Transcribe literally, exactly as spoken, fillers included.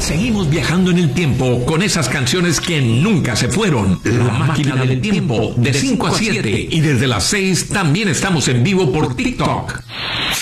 Seguimos viajando en el tiempo con esas canciones que nunca se fueron. La Máquina del Tiempo, de cinco a siete. Y desde las seis también estamos en vivo por TikTok.